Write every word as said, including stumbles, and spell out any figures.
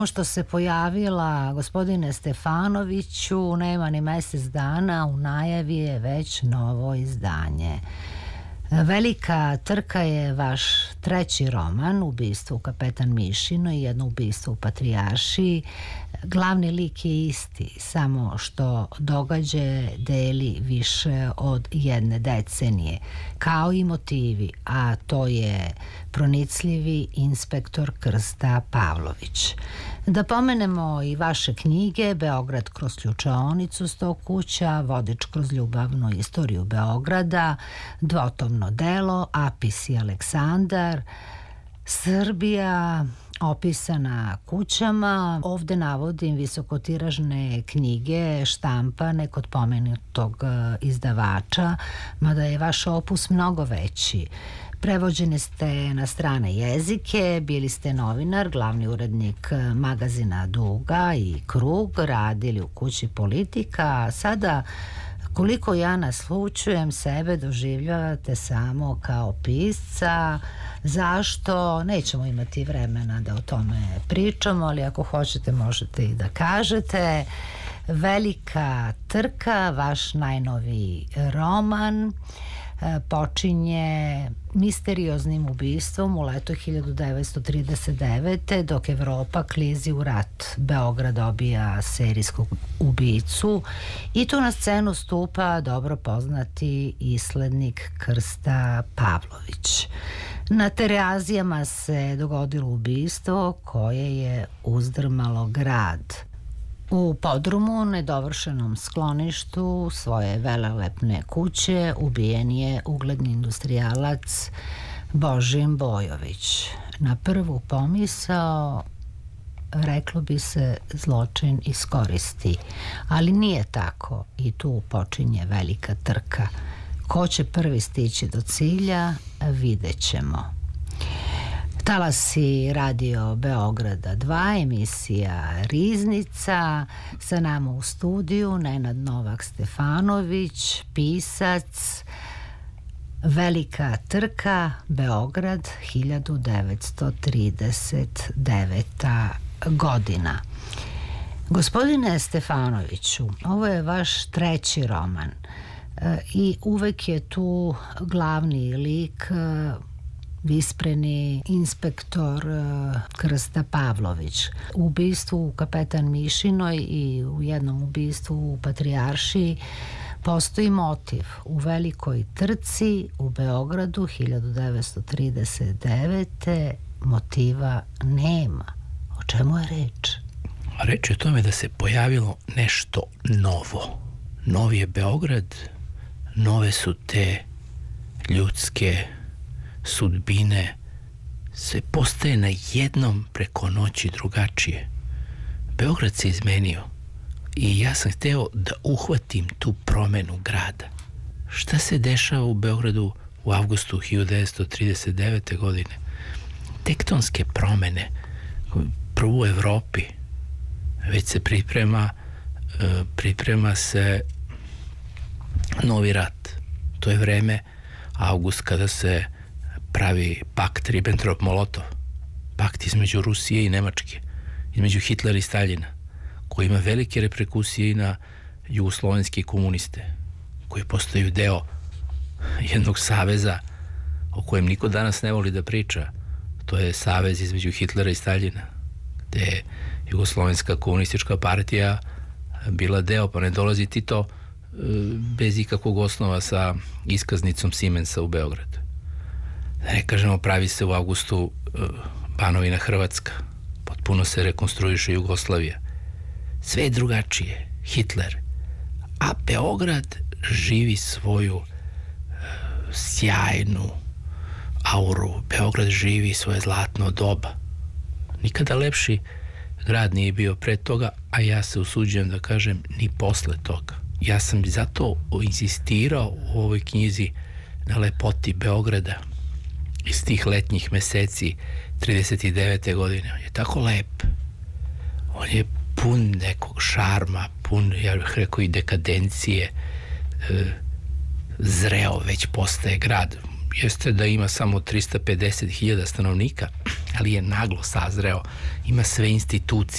Što se pojavila, gospodine Stefanoviću, nema ni mesec dana, u najavi je već novo izdanje. Velika trka je vaš treći roman, Ubistvo u Kapetan Mišinoj i Jedno ubistvo u Patrijaršiji. Glavni lik je isti, samo što događaje deli više od jedne decenije, kao i motivi, a to je pronicljivi inspektor Krsta Pavlović. Da pomenemo i vaše knjige Beograd kroz ključaonicu sto kuća, Vodič kroz ljubavnu istoriju Beograda, dvotomno delo Apis i Aleksandar, Srbija opisana kućama. Ovde navodim visokotiražne knjige štampane kod pomenutog izdavača, mada je vaš opus mnogo veći. Prevođeni ste na strane jezike, bili ste novinar, glavni urednik magazina Duga i Krug, radili u kući Politika, a sada, koliko ja naslučujem, sebe doživljavate samo kao pisca. Zašto? Nećemo imati vremena da o tome pričamo, ali ako hoćete možete i da kažete. Velika trka, vaš najnoviji roman, počinje misterioznim ubistvom u leto hiljadu devetsto trideset devete. Dok Evropa klizi u rat, Beograd dobija serijskog ubicu i tu na scenu stupa dobro poznati islednik Krsta Pavlović. Na Terazijama se dogodilo ubistvo koje je uzdrmalo grad. U podrumu, nedovršenom skloništu svoje velelepne kuće, ubijen je ugledni industrijalac Božim Bojović. Na prvu pomisao, reklo bi se, zločin iskoristi, ali nije tako i tu počinje velika trka. Ko će prvi stići do cilja, vidjet ćemo. Talasi Radio Beograda dva, emisija Riznica, sa nama u studiju Nenad Novak Stefanović, pisac. Velika trka, Beograd, hiljadu devetsto trideset deveta godina. Gospodine Stefanoviću, ovo je vaš treći roman i uvek je tu glavni lik vispreni inspektor Krsta Pavlović. U ubistvu u Kapetan Mišinoj i u Jednom ubistvu u Patrijaršiji postoji motiv. U velikoj trci u Beogradu hiljadu devetsto trideset devete motiva nema. O čemu je reč? Reč je o tome da se pojavilo nešto novo. Novi je Beograd, nove su te ljudske sudbine, sve postaje na jednom preko noći drugačije. Beograd se izmenio i ja sam hteo da uhvatim tu promenu grada. Šta se dešava u Beogradu u avgustu hiljadu devetsto trideset devete godine? Tektonske promene, prvo u Evropi, već se priprema priprema se novi rat. To je vreme, avgust, kada se pravi pakt Ribbentrop-Molotov, pakt između Rusije i Nemačke, između Hitlera i Staljina, koji ima velike reperkusije i na jugoslovenske komuniste, koji postaju deo jednog saveza o kojem niko danas ne voli da priča. To je savez između Hitlera i Staljina, gde je jugoslovenska komunistička partija bila deo, pa ne dolazi Tito bez ikakvog osnova sa iskaznicom Siemensa u Beograd. Da ne kažemo, pravi se u avgustu Banovina Hrvatska, potpuno se rekonstruiše Jugoslavija. Sve je drugačije, Hitler, a Beograd živi svoju sjajnu auru. Beograd živi svoje zlatno doba. Nikada lepši grad nije bio pre toga, a ja se usuđujem da kažem ni posle toga. Ja sam zato insistirao u ovoj knjizi na lepoti Beograda iz tih letnjih meseci trideset devete godine. On je tako lep. On je pun nekog šarma, pun, ja bih rekao, i dekadencije. E, zreo već postaje grad. Jeste da ima samo trista pedeset hiljada stanovnika, ali je naglo sazreo. Ima sve institucije.